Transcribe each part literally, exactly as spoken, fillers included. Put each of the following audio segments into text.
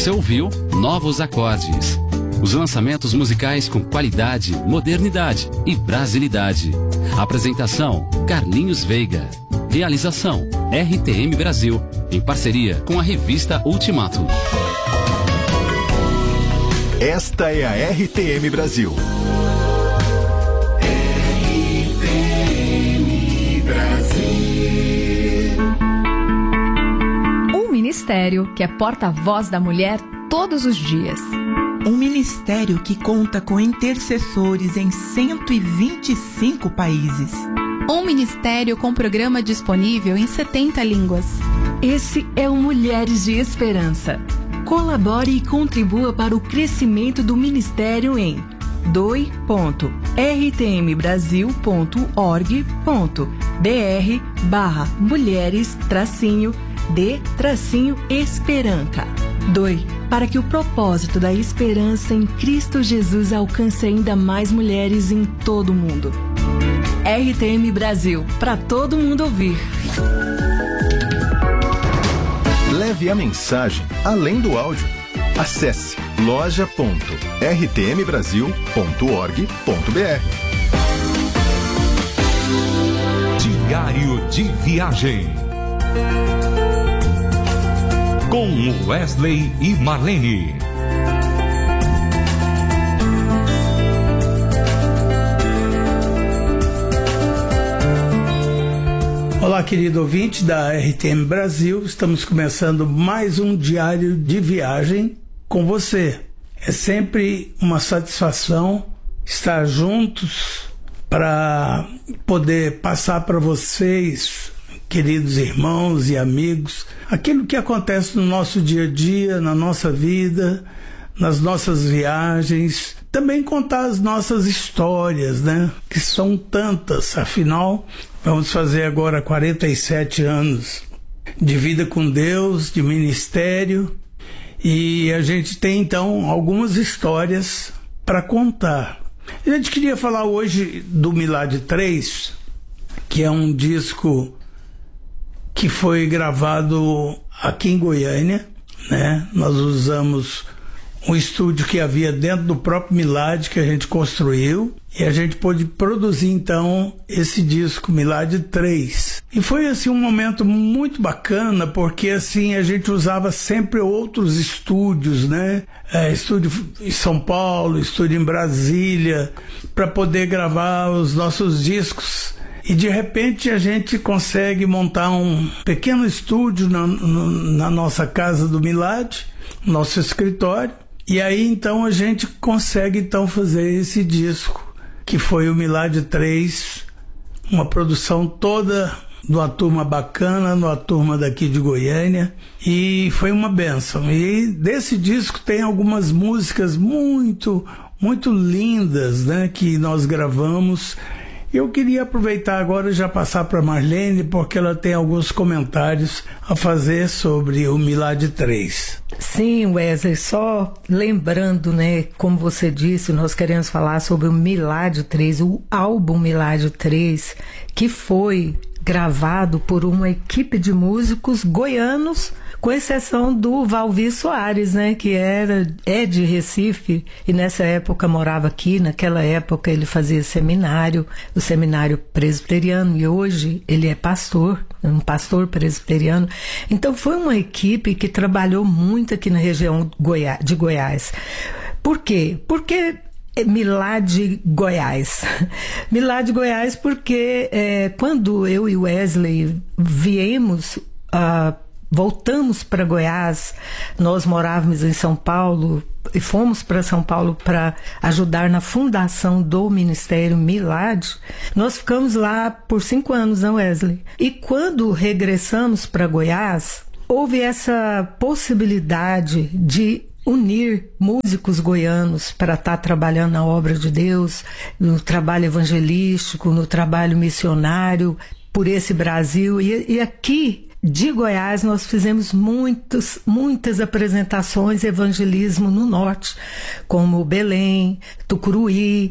Você ouviu Novos Acordes. Os lançamentos musicais com qualidade, modernidade e brasilidade. Apresentação: Carlinhos Veiga. Realização: R T M Brasil, em parceria com a revista Ultimato. Esta é a R T M Brasil. R T M Brasil. Um ministério que é porta-voz da mulher todos os dias. Um ministério que conta com intercessores em cento e vinte e cinco países. Um ministério com programa disponível em setenta línguas. Esse é o Mulheres de Esperança. Colabore e contribua para o crescimento do ministério em doe ponto r t m brasil ponto org ponto b r barra mulheres tracinho de tracinho esperança. Doe para que o propósito da esperança em Cristo Jesus alcance ainda mais mulheres em todo o mundo. R T M Brasil, para todo mundo ouvir. Leve a mensagem além do áudio. Acesse loja ponto r t m brasil ponto org ponto b r. Diário de Viagem com Wesley e Marlene. Olá, querido ouvinte da R T M Brasil, estamos começando mais um Diário de Viagem com você. É sempre uma satisfação estar juntos para poder passar para vocês, queridos irmãos e amigos, aquilo que acontece no nosso dia a dia, na nossa vida, nas nossas viagens, também contar as nossas histórias, né? Que são tantas, afinal, vamos fazer agora quarenta e sete anos de vida com Deus, de ministério, e a gente tem então algumas histórias para contar. A gente queria falar hoje do Milad três, que é um disco que foi gravado aqui em Goiânia, né? Nós usamos um estúdio que havia dentro do próprio Milad, que a gente construiu, e a gente pôde produzir então esse disco Milad três. E foi assim um momento muito bacana, porque assim a gente usava sempre outros estúdios, né? É, estúdio em São Paulo, estúdio em Brasília, para poder gravar os nossos discos. E de repente a gente consegue montar um pequeno estúdio na, no, na nossa casa do Milad, nosso escritório. E aí então a gente consegue então fazer esse disco, que foi o Milad três, uma produção toda de uma turma bacana, de uma turma daqui de Goiânia, e foi uma bênção. E desse disco tem algumas músicas muito, muito lindas, né, que nós gravamos. Eu queria aproveitar agora e já passar para Marlene, porque ela tem alguns comentários a fazer sobre o Milad três. Sim, Wesley, só lembrando, né, como você disse, nós queremos falar sobre o Milad três, o álbum Milad três, que foi gravado por uma equipe de músicos goianos, com exceção do Valvi Soares, né, que era, é de Recife e nessa época morava aqui. Naquela época ele fazia seminário, o seminário presbiteriano, e hoje ele é pastor, um pastor presbiteriano. Então foi uma equipe que trabalhou muito aqui na região de Goiás. Por quê? Porque Milad Goiás. Milad Goiás porque é, quando eu e Wesley viemos, uh, voltamos para Goiás, nós morávamos em São Paulo e fomos para São Paulo para ajudar na fundação do Ministério Milad. Nós ficamos lá por cinco anos, não, Wesley? E quando regressamos para Goiás, houve essa possibilidade de unir músicos goianos para estar trabalhando na obra de Deus, no trabalho evangelístico, no trabalho missionário por esse Brasil. E, e aqui de Goiás nós fizemos muitos, muitas apresentações de evangelismo no norte, como Belém, Tucuruí,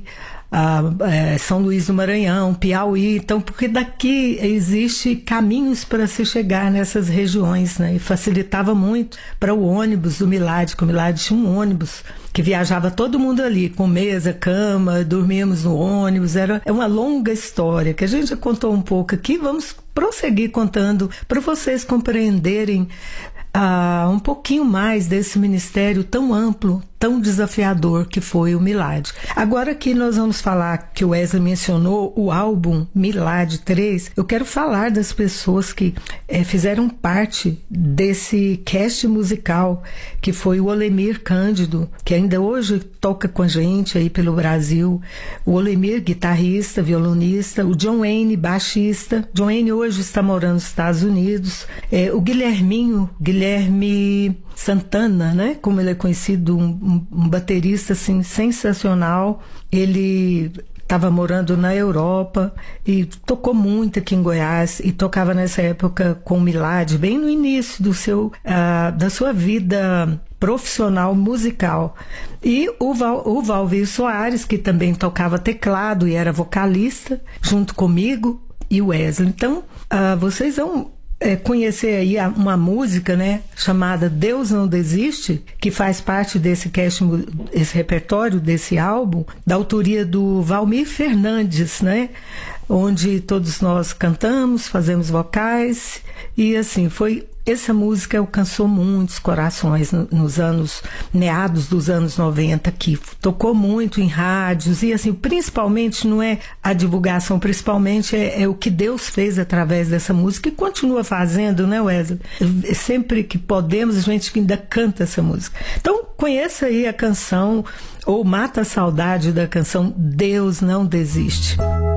a, é, São Luís do Maranhão, Piauí, então, porque daqui existe caminhos para se chegar nessas regiões, né? E facilitava muito para o ônibus do Milad, que o Milad tinha um ônibus que viajava todo mundo ali, com mesa, cama, dormíamos no ônibus, era é uma longa história que a gente já contou um pouco aqui, vamos prosseguir contando para vocês compreenderem uh, um pouquinho mais desse ministério tão amplo, tão desafiador que foi o Milad. Agora que nós vamos falar, que o Wesley mencionou o álbum Milad três, eu quero falar das pessoas que é, fizeram parte desse cast musical, que foi o Olemir Cândido, que ainda hoje toca com a gente aí pelo Brasil, o Olemir, guitarrista, violonista, o John Wayne, baixista. John Wayne hoje está morando nos Estados Unidos, é, o Guilherminho, Guilherme Santana, né? Como ele é conhecido, um, um, um baterista assim, sensacional. Ele estava morando na Europa e tocou muito aqui em Goiás e tocava nessa época com o Milad, bem no início do seu, uh, da sua vida profissional musical. E o, Val, o Valvir Soares, que também tocava teclado e era vocalista, junto comigo e o Wesley. Então, uh, vocês vão É, conhecer aí uma música, né, chamada Deus Não Desiste, que faz parte desse cast, esse repertório desse álbum, da autoria do Valmir Fernandes, né, onde todos nós cantamos, fazemos vocais, e assim, foi essa música alcançou muitos corações nos anos, meados dos anos noventa, que tocou muito em rádios, e assim, principalmente não é a divulgação, principalmente é, é o que Deus fez através dessa música e continua fazendo, né, Wesley? Sempre que podemos, a gente ainda canta essa música. Então, conheça aí a canção, ou mata a saudade da canção Deus Não Desiste.